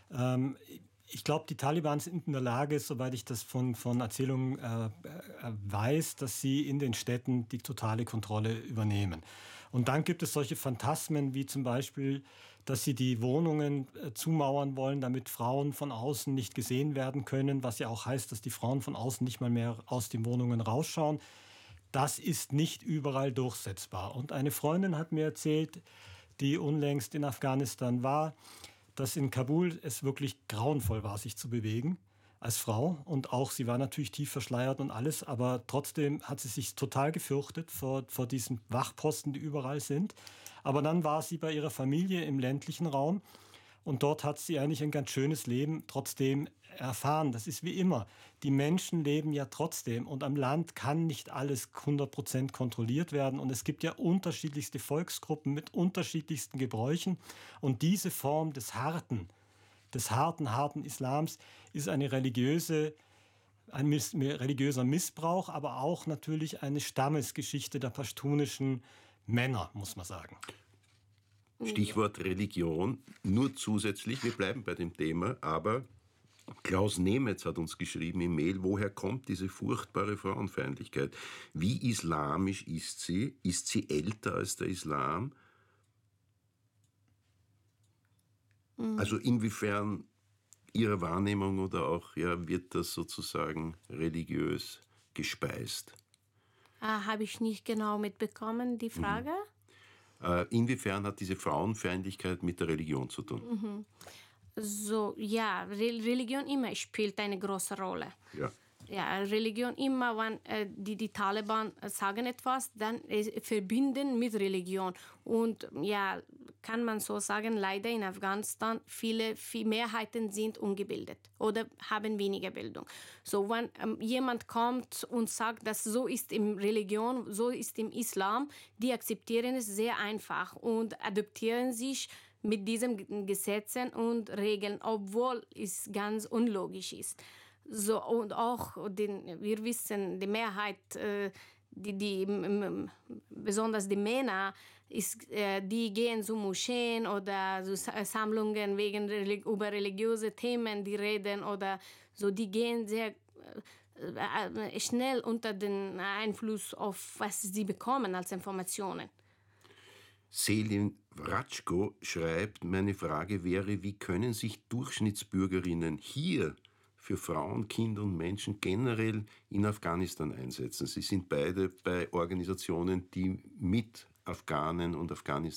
Ich glaube, die Taliban sind in der Lage, soweit ich das von Erzählungen weiß, dass sie in den Städten die totale Kontrolle übernehmen. Und dann gibt es solche Phantasmen wie zum Beispiel, dass sie die Wohnungen zumauern wollen, damit Frauen von außen nicht gesehen werden können, was ja auch heißt, dass die Frauen von außen nicht mal mehr aus den Wohnungen rausschauen. Das ist nicht überall durchsetzbar. Und eine Freundin hat mir erzählt, die unlängst in Afghanistan war, dass in Kabul es wirklich grauenvoll war, sich zu bewegen als Frau. Und auch, sie war natürlich tief verschleiert und alles, aber trotzdem hat sie sich total gefürchtet vor diesen Wachposten, die überall sind. Aber dann war sie bei ihrer Familie im ländlichen Raum und dort hat sie eigentlich ein ganz schönes Leben trotzdem erfahren. Das ist wie immer. Die Menschen leben ja trotzdem und am Land kann nicht alles 100% kontrolliert werden. Und es gibt ja unterschiedlichste Volksgruppen mit unterschiedlichsten Gebräuchen. Und diese Form des harten Islams ist ein religiöser Missbrauch, aber auch natürlich eine Stammesgeschichte der pashtunischen Männer, muss man sagen. Stichwort Religion, nur zusätzlich, wir bleiben bei dem Thema, aber Klaus Nemetz hat uns geschrieben im Mail, woher kommt diese furchtbare Frauenfeindlichkeit? Wie islamisch ist sie? Ist sie älter als der Islam? Also inwiefern Ihrer Wahrnehmung oder auch wird das sozusagen religiös gespeist? Habe ich nicht genau mitbekommen, die Frage. Inwiefern hat diese Frauenfeindlichkeit mit der Religion zu tun? So, ja, Religion immer spielt eine große Rolle. Ja. Ja, Religion immer, wenn die Taliban sagen etwas, dann verbinden mit Religion. Und ja, kann man so sagen, leider in Afghanistan viele Mehrheiten sind ungebildet oder haben weniger Bildung. So, wenn jemand kommt und sagt, dass so ist in Religion, so ist im Islam, die akzeptieren es sehr einfach und adaptieren sich mit diesen Gesetzen und Regeln, obwohl es ganz unlogisch ist. So, und auch, wir wissen, die Mehrheit, besonders die Männer, die gehen zu Moscheen oder zu Sammlungen über religiöse Themen, die reden oder so, die gehen sehr schnell unter den Einfluss auf, was sie bekommen als Informationen. Selin Wratschko schreibt, meine Frage wäre, wie können sich Durchschnittsbürgerinnen hier für Frauen, Kinder und Menschen generell in Afghanistan einsetzen? Sie sind beide bei Organisationen, die mit Afghanen und Afghanen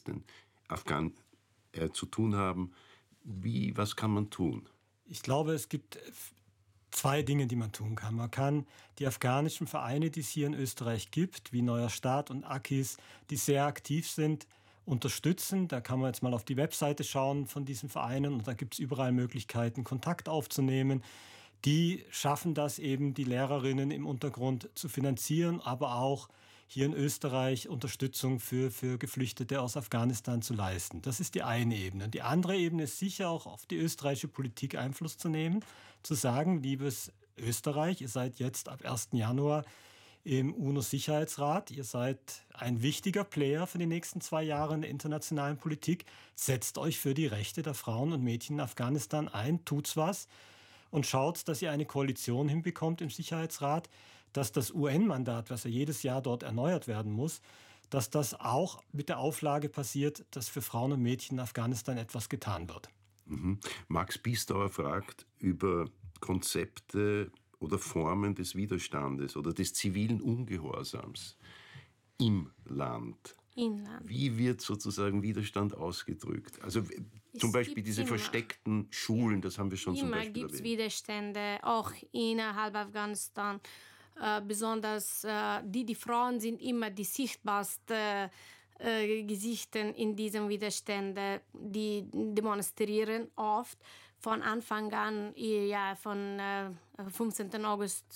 zu tun haben. Was kann man tun? Ich glaube, es gibt zwei Dinge, die man tun kann. Man kann die afghanischen Vereine, die es hier in Österreich gibt, wie Neuer Start und AKIS, die sehr aktiv sind, unterstützen. Da kann man jetzt mal auf die Webseite schauen von diesen Vereinen und da gibt es überall Möglichkeiten, Kontakt aufzunehmen. Die schaffen das eben, die Lehrerinnen im Untergrund zu finanzieren, aber auch hier in Österreich Unterstützung für Geflüchtete aus Afghanistan zu leisten. Das ist die eine Ebene. Die andere Ebene ist sicher auch auf die österreichische Politik Einfluss zu nehmen, zu sagen, liebes Österreich, ihr seid jetzt ab 1. Januar im UNO-Sicherheitsrat. Ihr seid ein wichtiger Player für die nächsten 2 Jahre in der internationalen Politik. Setzt euch für die Rechte der Frauen und Mädchen in Afghanistan ein, tut's was und schaut, dass ihr eine Koalition hinbekommt im Sicherheitsrat, dass das UN-Mandat, was ja jedes Jahr dort erneuert werden muss, dass das auch mit der Auflage passiert, dass für Frauen und Mädchen in Afghanistan etwas getan wird. Max Biestauer fragt über Konzepte oder Formen des Widerstandes oder des zivilen Ungehorsams im Land. Wie wird sozusagen Widerstand ausgedrückt? Also zum Beispiel diese versteckten Schulen, das haben wir schon zum Beispiel erwähnt. Immer gibt es Widerstände, auch innerhalb Afghanistan. Besonders die Frauen sind immer die sichtbarsten Gesichter in diesen Widerständen, die demonstrieren oft. Von Anfang an, von 15. August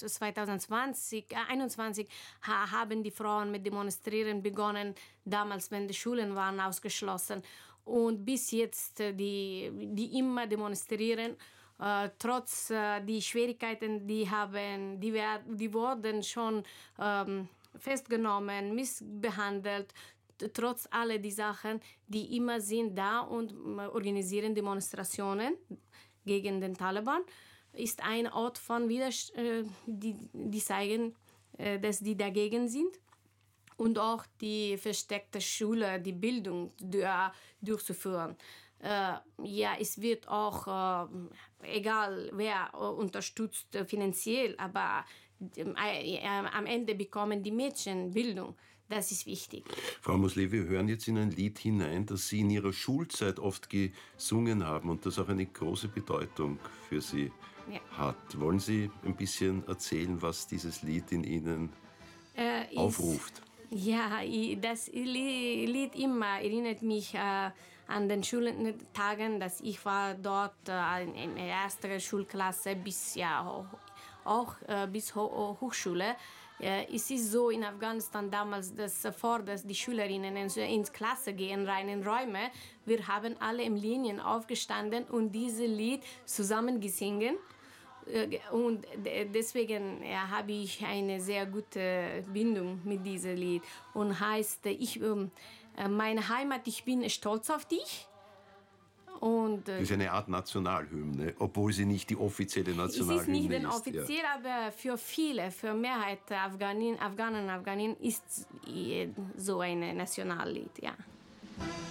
2021 haben die Frauen mit Demonstrieren begonnen, damals, wenn die Schulen waren ausgeschlossen. Und bis jetzt, die immer demonstrieren, trotz die Schwierigkeiten, die wurden schon festgenommen, missbehandelt. Trotz aller die Sachen, die immer sind da und organisieren Demonstrationen, gegen den Taliban, ist ein Ort von die zeigen, dass die dagegen sind. Und auch die versteckte Schule, die Bildung durchzuführen. Es wird auch, egal wer unterstützt finanziell, aber am Ende bekommen die Mädchen Bildung. Das ist wichtig. Frau Mosleh, wir hören jetzt in ein Lied hinein, das Sie in Ihrer Schulzeit oft gesungen haben und das auch eine große Bedeutung für Sie hat. Wollen Sie ein bisschen erzählen, was dieses Lied in Ihnen aufruft? Ja, das Lied immer erinnert mich an den Schultagen, dass ich war dort in der ersten Schulklasse bis bis Hochschule. Es ist so in Afghanistan damals, dass dass die Schülerinnen ins Klasse gehen, rein in Räume. Wir haben alle in Linien aufgestanden und dieses Lied zusammen gesungen. Und deswegen habe ich eine sehr gute Bindung mit diesem Lied. Und heißt, meine Heimat, ich bin stolz auf dich. Und, das ist eine Art Nationalhymne, obwohl sie nicht die offizielle Nationalhymne ist. Es ist nicht den offiziell, aber für viele, für Mehrheit der Afghanen und Afghaninnen ist so ein Nationallied, ja.